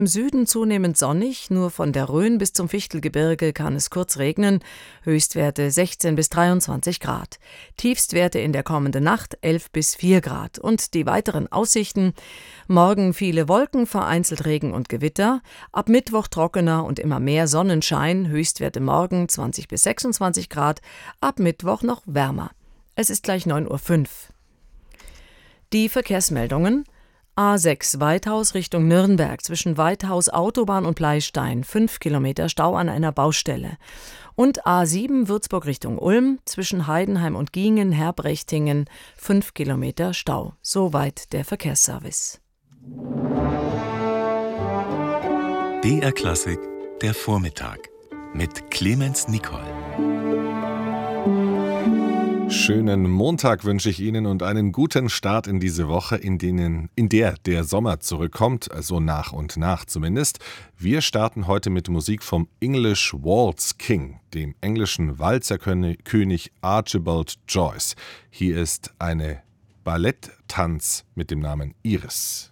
Im Süden zunehmend sonnig, nur von der Rhön bis zum Fichtelgebirge kann es kurz regnen, Höchstwerte 16 bis 23 Grad. Tiefstwerte in der kommenden Nacht 11 bis 4 Grad. Und die weiteren Aussichten: Morgen viele Wolken, vereinzelt Regen und Gewitter, ab Mittwoch trockener und immer mehr Sonnenschein, Höchstwerte morgen 20 bis 26 Grad, ab Mittwoch noch wärmer. Es ist gleich 9:05 Uhr. Die Verkehrsmeldungen: A6 Weithaus Richtung Nürnberg, zwischen Weithaus Autobahn und Pleystein, 5 Kilometer Stau an einer Baustelle. Und A7 Würzburg Richtung Ulm, zwischen Heidenheim und Giengen, Herbrechtingen, 5 Kilometer Stau. Soweit der Verkehrsservice. BR Klassik, der Vormittag mit Clemens Nicol. Schönen Montag wünsche ich Ihnen und einen guten Start in diese Woche, in der der Sommer zurückkommt, also nach und nach zumindest. Wir starten heute mit Musik vom English Waltz King, dem englischen Walzerkönig Archibald Joyce. Hier ist eine Balletttanz mit dem Namen Iris.